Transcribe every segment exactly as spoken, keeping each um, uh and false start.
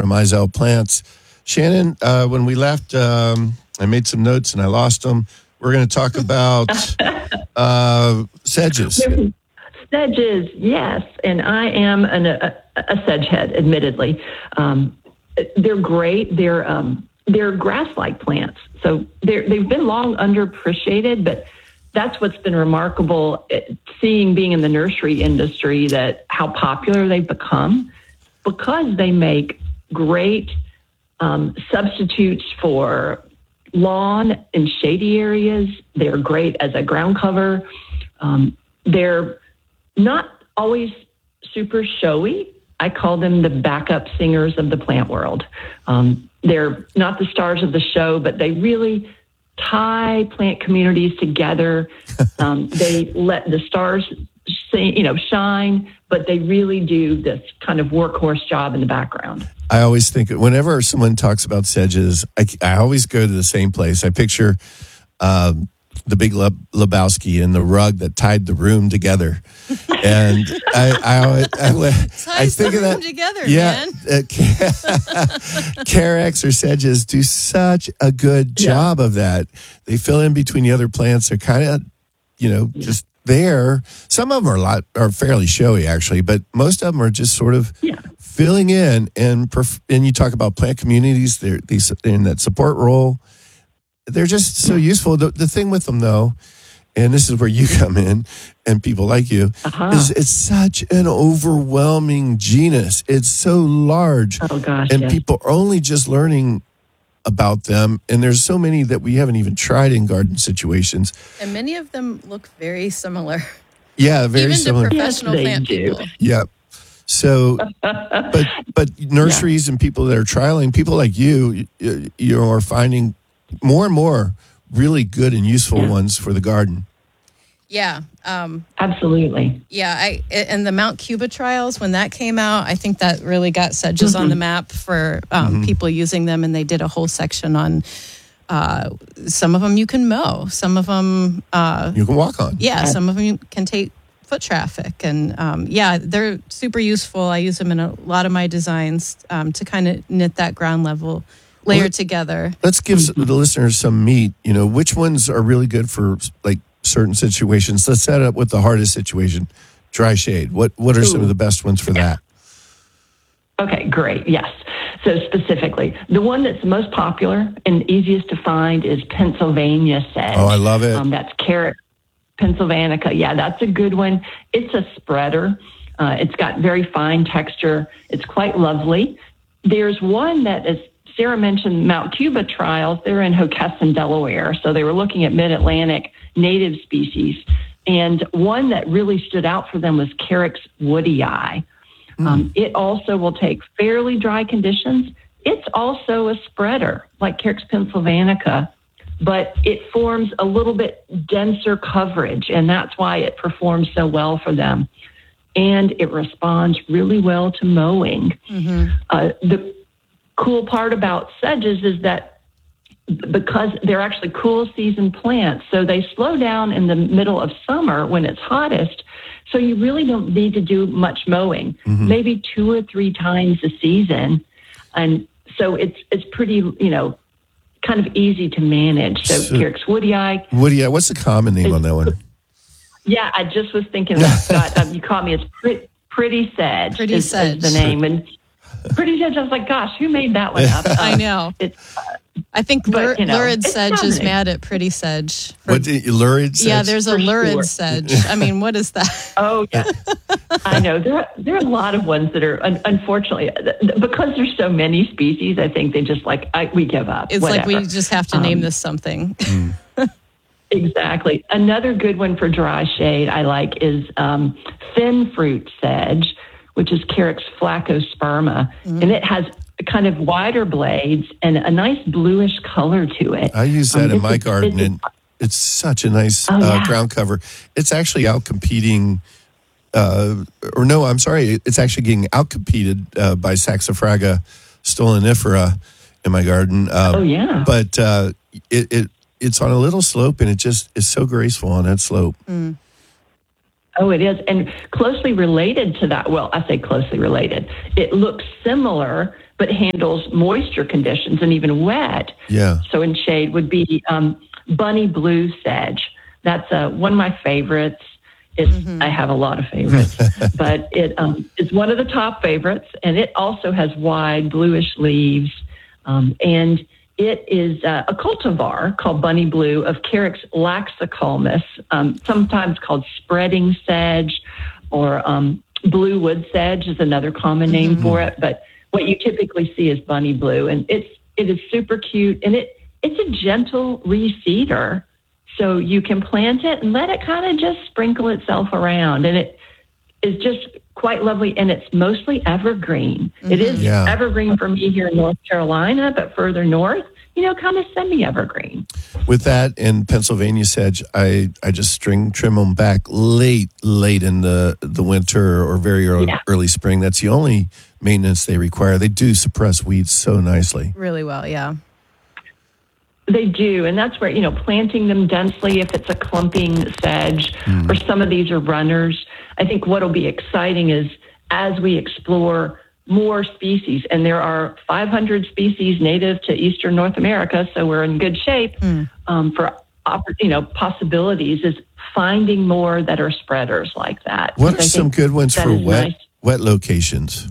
from Izell Plants. Shannon, uh, when we left, um, I made some notes and I lost them. We're going to talk about uh, sedges. Sedges, yes. And I am an, a, a sedge head, admittedly. Um, they're great. They're um, they're grass-like plants. So they're, they've been long underappreciated, but that's what's been remarkable, seeing being in the nursery industry, that how popular they've become because they make great um, substitutes for lawn and shady areas. They're great as a ground cover. Um, they're not always super showy. I call them the backup singers of the plant world. Um, they're not the stars of the show, but they really tie plant communities together. Um, they let the stars sing, you know, shine, but they really do this kind of workhorse job in the background. I always think, whenever someone talks about sedges, I, I always go to the same place. I picture um, the Big Le- Lebowski and the rug that tied the room together. And I, I, always, I, I think the of that room together, yeah, man. Uh, Carex or sedges do such a good job yeah. of that. They fill in between the other plants. They're kind of, you know, yeah. just there. Some of them are a lot are fairly showy, actually, but most of them are just sort of yeah. filling in. And perf- and you talk about plant communities. They're these in that support role. They're just so useful. The, the thing with them, though, and this is where you come in, and people like you, uh-huh. is it's such an overwhelming genus. It's so large, oh, gosh, and yes. people are only just learning about them. And there's so many that we haven't even tried in garden situations. And many of them look very similar. Yeah, very even similar. Even to professional yes, plant do. people. Yeah. So, but but nurseries yeah. and people that are trialing, people like you, you, you know, are finding more and more really good and useful yeah. ones for the garden. Yeah. Um, Absolutely. Yeah. I and the Mount Cuba trials, when that came out, I think that really got sedges mm-hmm. on the map for um, mm-hmm. people using them. And they did a whole section on uh, some of them you can mow. Some of them... Uh, you can walk on. Yeah. Some of them you can take foot traffic. And um, yeah, they're super useful. I use them in a lot of my designs um, to kind of knit that ground level layer well, together. Let's give mm-hmm. the listeners some meat. You know, which ones are really good for like certain situations? Let's set up with the hardest situation, dry shade. What what are Ooh. some of the best ones for that? Okay, great. Yes. So specifically, the one that's most popular and easiest to find is Pennsylvania sedge. Oh, I love it. Um, that's Carex pennsylvanica. Yeah, that's a good one. It's a spreader. Uh, it's got very fine texture. It's quite lovely. There's one that is, Sarah mentioned Mount Cuba trials. They're in Hockessin, Delaware. So they were looking at mid-Atlantic native species. And one that really stood out for them was Carex woodii. Mm. Um, it also will take fairly dry conditions. It's also a spreader, like Carex pennsylvanica, but it forms a little bit denser coverage, and that's why it performs so well for them. And it responds really well to mowing. Mm-hmm. Uh, the cool part about sedges is that because they're actually cool season plants, so they slow down in the middle of summer when it's hottest, so you really don't need to do much mowing, mm-hmm. maybe two or three times a season. And so it's it's pretty, you know, kind of easy to manage. So, so Carex woodii. Woodii, what's the common name on that one? Yeah, I just was thinking that, Scott. Um, you caught me. It's pretty, pretty sedge. Pretty is, sedge. Is the name. And pretty sedge, I was like, gosh, who made that one up? Um, I know. It's, uh, I think but, lur- you know, lurid sedge is happening. mad at pretty sedge. For, what did, lurid sedge? Yeah, there's a For lurid sure. sedge. I mean, what is that? Oh, yeah. I know. There are, there are a lot of ones that are, un- unfortunately, because there's so many species, I think they just like, I, we give up. It's whatever. like we just have to name um, this something. Exactly. Another good one for dry shade I like is um, thin fruit sedge, which is Carex flacosperma. Mm-hmm. And it has kind of wider blades and a nice bluish color to it. I use that um, in my a, garden, it's, and it's such a nice oh, uh, yeah. ground cover. It's actually out competing, uh, or no, I'm sorry, it's actually getting out competed uh, by Saxifraga stolonifera in my garden. Um, oh, yeah. But uh, it, it it's on a little slope, and it just is so graceful on that slope. Mm. Oh, it is. And closely related to that, well, I say closely related. It looks similar, but handles moisture conditions and even wet. Yeah. So in shade would be um, Bunny Blue Sedge. That's uh, one of my favorites. It's, mm-hmm. I have a lot of favorites, but it um, it's one of the top favorites, and it also has wide bluish leaves, um, and it is uh, a cultivar called Bunny Blue of Carex laxicolmus, um, sometimes called spreading sedge, or um, blue wood sedge is another common name mm-hmm. for it. But what you typically see is Bunny Blue, and it's it is super cute, and it it's a gentle reseeder. So you can plant it and let it kind of just sprinkle itself around. And it is just quite lovely. And it's mostly evergreen. Mm-hmm. It is yeah. evergreen for me here in North Carolina, but further north, you know, kind of semi-evergreen. With that in Pennsylvania sedge, I, I just string trim them back late, late in the, the winter or very early, yeah. early spring. That's the only maintenance they require. They do suppress weeds so nicely. Really well, yeah. They do, and that's where, you know, planting them densely, if it's a clumping sedge, mm. or some of these are runners. I think what will be exciting is as we explore more species, and there are five hundred species native to eastern North America, so we're in good shape mm. um, for, you know, possibilities, is finding more that are spreaders like that. What are some good ones for wet, nice. wet locations?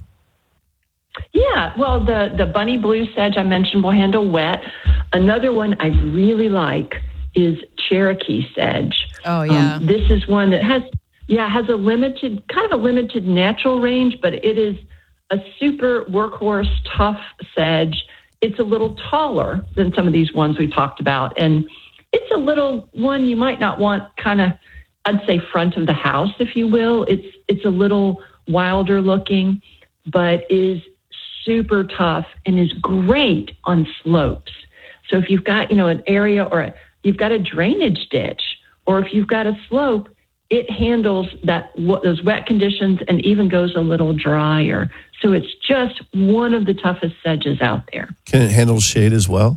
Yeah, well, the, the Bunny Blue sedge I mentioned will handle wet. Another one I really like is Cherokee sedge. Oh, yeah. Um, this is one that has, yeah, has a limited, kind of a limited natural range, but it is a super workhorse, tough sedge. It's a little taller than some of these ones we've talked about. And it's a little one you might not want kind of, I'd say, front of the house, if you will. It's, it's a little wilder looking, but is super tough and is great on slopes. So if you've got, you know, an area or a, you've got a drainage ditch, or if you've got a slope, it handles that those wet conditions and even goes a little drier. So it's just one of the toughest sedges out there. Can it handle shade as well?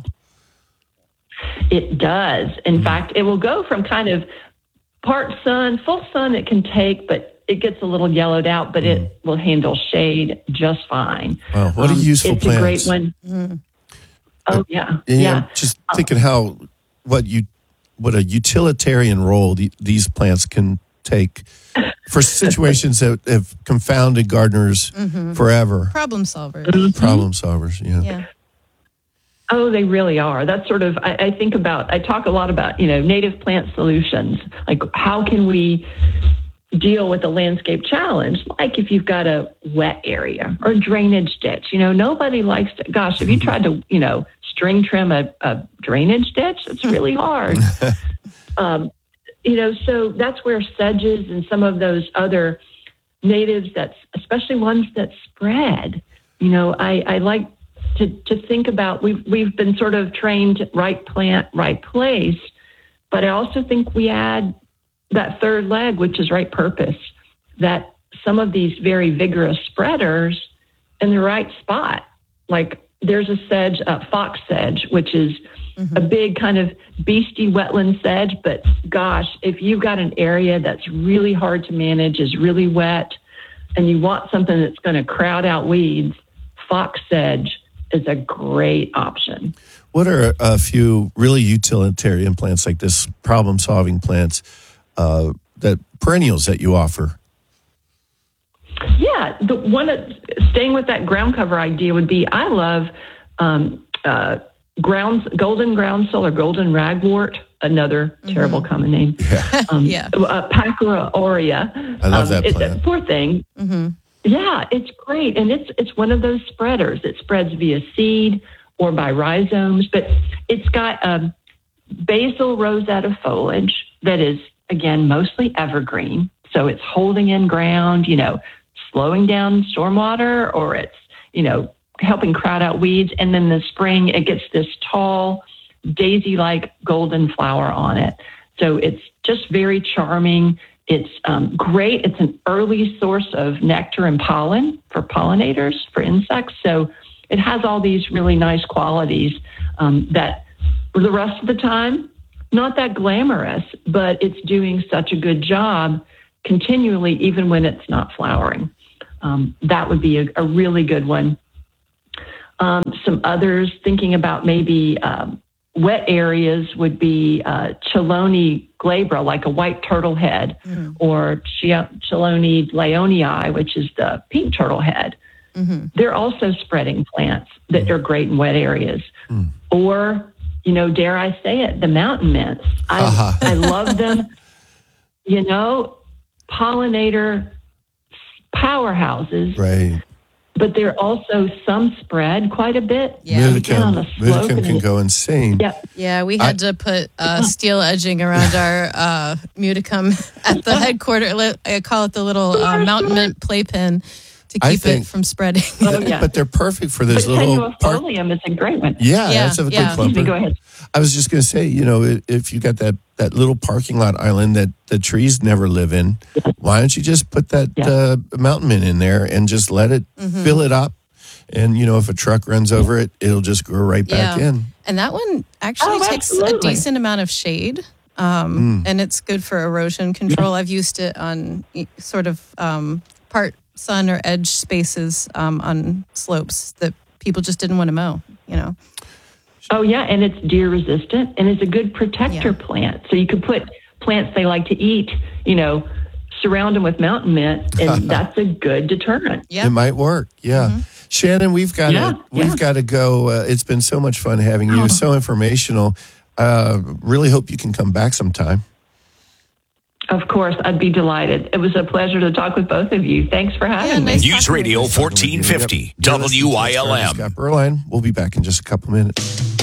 It does. In mm-hmm. fact, it will go from kind of part sun, full sun it can take, but it gets a little yellowed out, but mm. it will handle shade just fine. Wow, what a um, useful it's plant. It's a great one. Mm. Oh, yeah. yeah. Yeah. I'm just thinking how, what you, what a utilitarian role the, these plants can take for situations that have confounded gardeners mm-hmm. forever. Problem solvers. Mm-hmm. Problem solvers, yeah. Yeah. Oh, they really are. That's sort of, I, I think about, I talk a lot about, you know, native plant solutions. Like, how can we deal with a landscape challenge? Like if you've got a wet area or a drainage ditch, you know, nobody likes to, gosh, if you tried to, you know, string trim a, a drainage ditch, it's really hard. um, you know, so that's where sedges and some of those other natives, that's especially ones that spread, you know, I, I like to, to think about, we've, we've been sort of trained right plant, right place, but I also think we add that third leg, which is right purpose, that some of these very vigorous spreaders in the right spot, like there's a sedge, uh, fox sedge, which is mm-hmm. a big kind of beastie wetland sedge. But gosh, if you've got an area that's really hard to manage, is really wet, and you want something that's going to crowd out weeds, fox sedge is a great option. What are a few really utilitarian plants like this, problem-solving plants, uh, that perennials that you offer? Yeah, the one that, staying with that ground cover idea would be, I love um, uh, ground, golden groundsel or golden ragwort, another mm-hmm. terrible common name. Yeah. Um, yeah. Uh, Pachyra aurea. I love um, that it, plant. Poor thing. Mm-hmm. Yeah, it's great. And it's it's one of those spreaders. It spreads via seed or by rhizomes, but it's got um, basal rosette foliage that is, again, mostly evergreen. So it's holding in ground, you know, slowing down stormwater, or it's, you know, helping crowd out weeds. And then in the spring, it gets this tall, daisy-like golden flower on it. So it's just very charming. It's um, great. It's an early source of nectar and pollen for pollinators, for insects. So it has all these really nice qualities um, that for the rest of the time, not that glamorous, but it's doing such a good job continually, even when it's not flowering. Um, that would be a, a really good one. Um, some others thinking about maybe um, wet areas would be uh, Chelone glabra, like a white turtle head, mm-hmm. or Chelone leonii, which is the pink turtle head. Mm-hmm. They're also spreading plants that mm-hmm. are great in wet areas. Mm. Or, you know, dare I say it, the mountain mints. I, uh-huh. I love them. You know, pollinator powerhouses. Right. But they're also some spread quite a bit. Yeah, Miticum, Miticum can go insane. Yeah, yeah. We had I, to put uh, steel edging around our uh, Muticum at the headquarters. I call it the little uh, mountain mint playpen to keep think, it from spreading. Oh, yeah. But they're perfect for this but little park. Tenuifolium is a great one. Yeah, yeah that's a yeah. good clumper. Go ahead. I was just going to say, you know, if you got that, that little parking lot island that the trees never live in, why don't you just put that yeah. uh, mountain mint in there and just let it mm-hmm. fill it up? And, you know, if a truck runs over it, it'll just grow right back yeah. in. And that one actually oh, takes a decent amount of shade. Um, mm. And it's good for erosion control. I've used it on sort of um, part sun or edge spaces um, on slopes that people just didn't want to mow, you know. Oh, yeah, and it's deer resistant, and it's a good protector yeah. plant. So you could put plants they like to eat, you know, surround them with mountain mint, and that's a good deterrent. Yep. It might work, yeah. Mm-hmm. Shannon, we've got yeah, to we've yeah. got to go. Uh, it's been so much fun having you. Oh. So informational. Uh, really hope you can come back sometime. Of course, I'd be delighted. It was a pleasure to talk with both of you. Thanks for having yeah, me. Nice News Radio fourteen fifty, W I L M. Scott Berline. We'll be back in just a couple minutes.